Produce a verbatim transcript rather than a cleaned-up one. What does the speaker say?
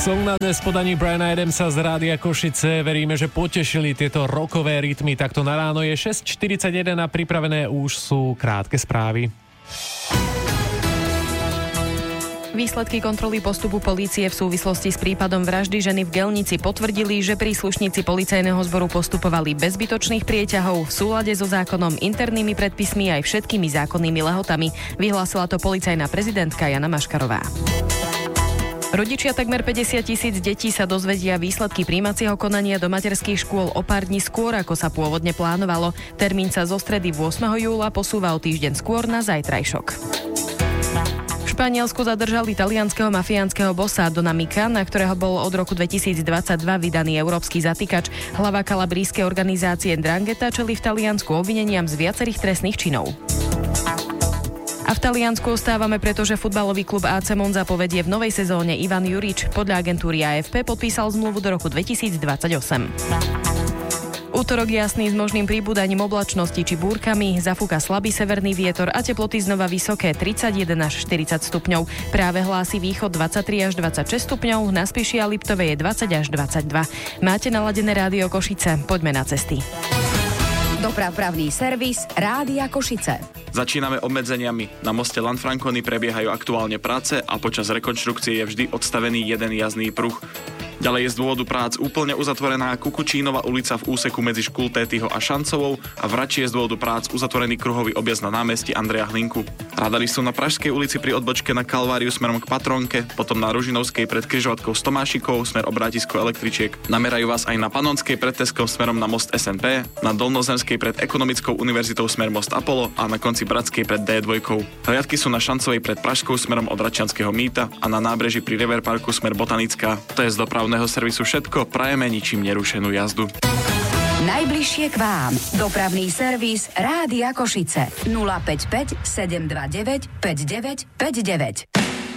Song na dnes podaní Briana Adamsa z Rádia Košice. Veríme, že potešili tieto rokové rytmy. Takto na ráno je šesť štyridsaťjeden a pripravené už sú krátke správy. Výsledky kontroly postupu polície v súvislosti s prípadom vraždy ženy v Gelnici potvrdili, že príslušníci policajného zboru postupovali bez zbytočných prieťahov v súlade so zákonom, internými predpismi aj všetkými zákonnými lehotami. Vyhlásila to policajná prezidentka Jana Maškarová. Rodičia takmer päťdesiat tisíc detí sa dozvedia výsledky prijímacieho konania do materských škôl o pár dní skôr, ako sa pôvodne plánovalo. Termín sa zo stredy ôsmeho júla posúva o týždeň skôr na zajtrajšok. V Španielsku zadržali talianskeho mafiánskeho bossa Dona Mika, na ktorého bol od roku dvetisícdvadsaťdva vydaný európsky zatýkač. Hlava kalabrískej organizácie Ndrangheta čelí v Taliansku obvineniam z viacerých trestných činov. A v Taliansku ostávame, pretože futbalový klub á cé Monza povedie v novej sezóne Ivan Jurič. Podľa agentúry á ef pé podpísal zmluvu do roku dvetisícdvadsaťosem. Útorok jasný s možným pribúdaním oblačnosti či búrkami, zafúka slabý severný vietor a teploty znova vysoké tridsaťjeden až štyridsať stupňov. Práve hlási východ dvadsaťtri až dvadsaťšesť stupňov, na Spiši a Liptove je dvadsať až dvadsaťdva. Máte naladené Rádio Košice, poďme na cesty. Dopravpravný servis Rádia Košice. Začíname obmedzeniami. Na moste Lanfranconi prebiehajú aktuálne práce a počas rekonštrukcie je vždy odstavený jeden jazdný pruh. Ďalej je z dôvodu prác úplne uzatvorená Kukučínova ulica v úseku medzi Škultétyho a Šancovou a v Rači je z dôvodu prác uzatvorený kruhový objazd na námestí Andreja Hlinku. Radary sú na Pražskej ulici pri odbočke na Kalváriu smerom k Patrónke, potom na Ružinovskej pred križovatkou s Tomášikou smer obrátisko električiek. Namerajú vás aj na Panonskej pred Teskou smerom na most es en pé, na Dolnozemskej pred Ekonomickou univerzitou smer most Apollo a na konci Bratskej pred dé dva. Riadky sú na Šancovej pred Pražskou smerom od Račianskeho mýta a na nábreží pri River Parku smer Botanická. To je z dopravného servisu všetko, prajeme ničím nerušenú jazdu. Najbližšie k vám. Dopravný servis Rádia Košice. nula päť päť sedem dva deväť päť deväť päť deväť.